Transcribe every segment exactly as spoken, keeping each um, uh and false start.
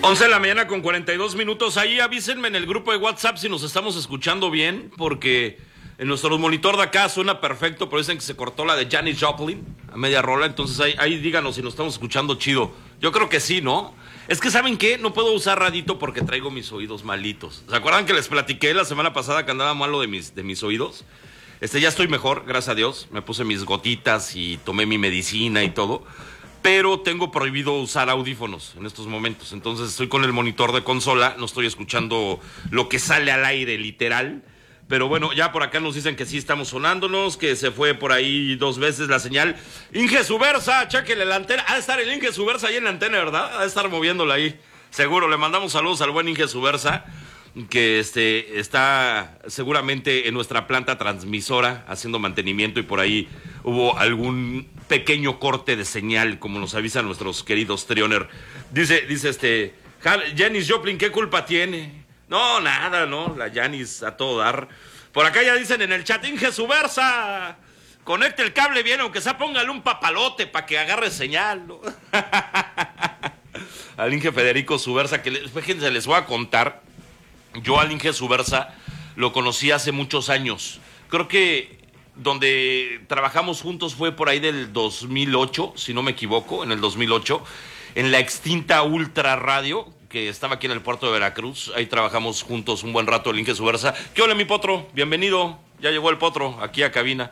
once de la mañana con cuarenta y dos minutos. Ahí avísenme en el grupo de WhatsApp si nos estamos escuchando bien, porque en nuestro monitor de acá suena perfecto, pero dicen que se cortó la de Janis Joplin a media rola. Entonces ahí, ahí díganos si nos estamos escuchando chido. Yo creo que sí, ¿no? Es que, ¿saben qué? No puedo usar radito porque traigo mis oídos malitos. ¿Se acuerdan que les platiqué la semana pasada que andaba malo de mis, de mis oídos? Este, ya estoy mejor, gracias a Dios. Me puse mis gotitas y tomé mi medicina y todo. Pero tengo prohibido usar audífonos en estos momentos. Entonces estoy con el monitor de consola, no estoy escuchando lo que sale al aire, literal. Pero bueno, ya por acá nos dicen que sí estamos sonándonos, que se fue por ahí dos veces la señal. Inge Subversa, chéquele la antena. Ha de estar el Inge Subversa ahí en la antena, ¿verdad? Ha de estar moviéndola ahí. Seguro, le mandamos saludos al buen Inge Subversa, que este, está seguramente en nuestra planta transmisora haciendo mantenimiento y por ahí hubo algún pequeño corte de señal, como nos avisan nuestros queridos Trioner. Dice, dice este, Janis Joplin, ¿qué culpa tiene? No, nada, no, la Janis a todo dar. Por acá ya dicen en el chat, Inge Subversa, conecte el cable bien, aunque sea póngale un papalote para que agarre señal, ¿no? Al Inge Federico Subversa, que les, fíjense, les voy a contar. Yo al Inge Subversa lo conocí hace muchos años. Creo que donde trabajamos juntos fue por ahí del dos mil ocho, si no me equivoco, en el dos mil ocho, en la extinta Ultra Radio, que estaba aquí en el puerto de Veracruz. Ahí trabajamos juntos un buen rato, el Inge Subversa. ¿Qué hola, mi potro? Bienvenido. Ya llegó el potro aquí a cabina.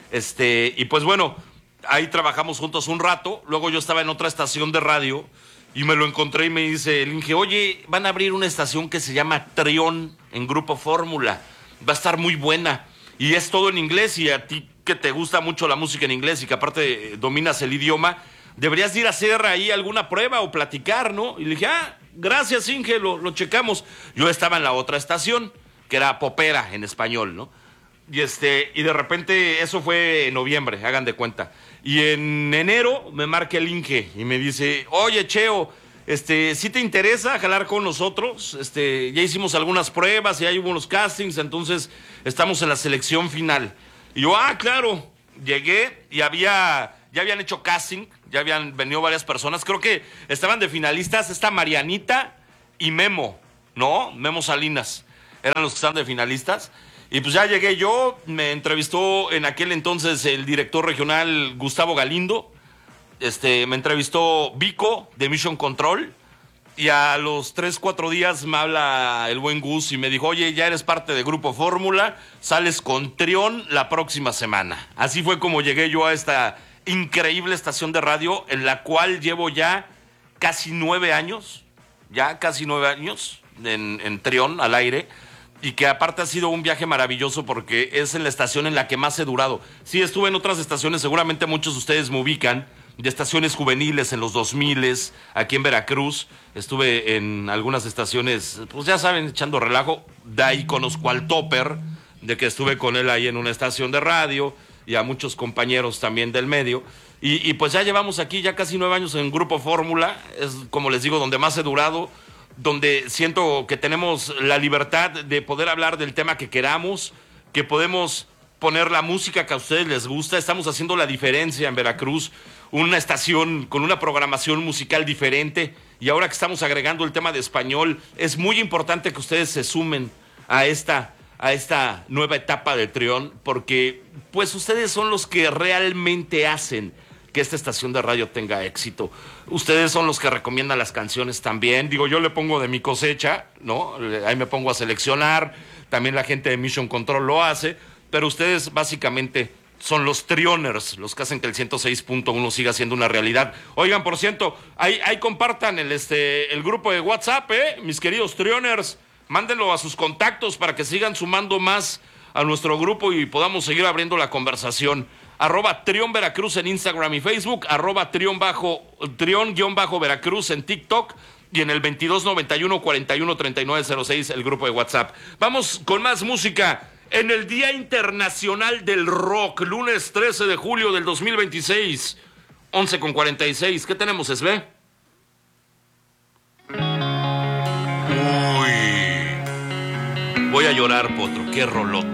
Este, y pues bueno, ahí trabajamos juntos un rato. Luego yo estaba en otra estación de radio y me lo encontré y me dice el Inge, oye, van a abrir una estación que se llama Trión en Grupo Fórmula. Va a estar muy buena. Y es todo en inglés, y a ti que te gusta mucho la música en inglés y que aparte dominas el idioma, deberías ir a hacer ahí alguna prueba o platicar, ¿no? Y le dije, ah, gracias, Inge, lo, lo checamos. Yo estaba en la otra estación, que era popera en español, ¿no? Y este, y de repente, eso fue en noviembre, hagan de cuenta. Y en enero me marca el Inge y me dice, oye, Cheo, este, ¿sí te interesa jalar con nosotros? Este, ya hicimos algunas pruebas y hay unos castings, entonces estamos en la selección final. Y yo, ah, claro, llegué y había, ya habían hecho casting, ya habían venido varias personas. Creo que estaban de finalistas esta Marianita y Memo, ¿no? Memo Salinas, eran los que estaban de finalistas. Y pues ya llegué yo, me entrevistó en aquel entonces el director regional Gustavo Galindo, este, me entrevistó Vico de Mission Control, y a los tres, cuatro días me habla el buen Gus y me dijo, oye, ya eres parte de Grupo Fórmula, sales con Trión la próxima semana. Así fue como llegué yo a esta increíble estación de radio, en la cual llevo ya casi nueve años, ya casi nueve años en, en Trión al aire. Y que aparte ha sido un viaje maravilloso porque es en la estación en la que más he durado. Sí, estuve en otras estaciones, seguramente muchos de ustedes me ubican, de estaciones juveniles en los dos miles, aquí en Veracruz. Estuve en algunas estaciones, pues ya saben, echando relajo. De ahí conozco al Topper, de que estuve con él ahí en una estación de radio, y a muchos compañeros también del medio. Y, y pues ya llevamos aquí ya casi nueve años en Grupo Fórmula, es como les digo, donde más he durado, donde siento que tenemos la libertad de poder hablar del tema que queramos, que podemos poner la música que a ustedes les gusta. Estamos haciendo la diferencia en Veracruz, una estación con una programación musical diferente, y ahora que estamos agregando el tema de español, es muy importante que ustedes se sumen a esta, a esta nueva etapa de Trión, porque pues ustedes son los que realmente hacen que esta estación de radio tenga éxito. Ustedes son los que recomiendan las canciones también. Digo, yo le pongo de mi cosecha, ¿no? Ahí me pongo a seleccionar. También la gente de Mission Control lo hace. Pero ustedes básicamente son los Trioners, los que hacen que el ciento seis punto uno siga siendo una realidad. Oigan, por cierto, ahí, ahí compartan el, este, el grupo de WhatsApp, ¿eh? Mis queridos Trioners, mándenlo a sus contactos para que sigan sumando más a nuestro grupo y podamos seguir abriendo la conversación. Arroba Trión Veracruz en Instagram y Facebook, arroba Trión bajo, Trión guión bajo Veracruz en TikTok, y en el veintidós noventa y uno cuarenta y uno treinta y nueve cero seis el grupo de WhatsApp. Vamos con más música en el Día Internacional del Rock, lunes trece de julio del dos mil veintiséis, once con cuarenta y seis. ¿Qué tenemos, Esbe? Uy, voy a llorar, potro, qué rolota.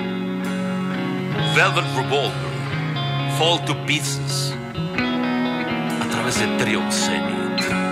Velvet Revolver, Fall to Pieces, a través de Trión Senior.